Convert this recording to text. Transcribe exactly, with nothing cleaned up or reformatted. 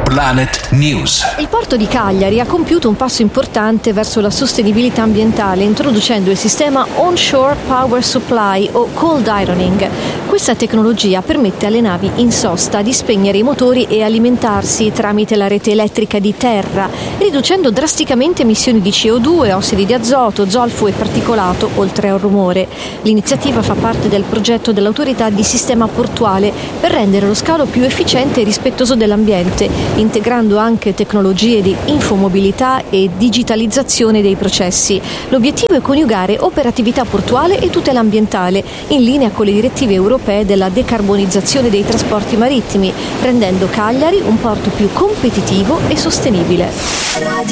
Planet News. Il porto di Cagliari ha compiuto un passo importante verso la sostenibilità ambientale introducendo il sistema Onshore Power Supply o Cold Ironing. Questa tecnologia permette alle navi in sosta di spegnere i motori e alimentarsi tramite la rete elettrica di terra, riducendo drasticamente emissioni di C O due, ossidi di azoto, zolfo e particolato, oltre al rumore. L'iniziativa fa parte del progetto dell'autorità di sistema portuale per rendere lo scalo più efficiente e rispettoso dell'ambiente, integrando anche tecnologie di infomobilità e digitalizzazione dei processi. L'obiettivo è coniugare operatività portuale e tutela ambientale, in linea con le direttive europee della decarbonizzazione dei trasporti marittimi, rendendo Cagliari un porto più competitivo e sostenibile.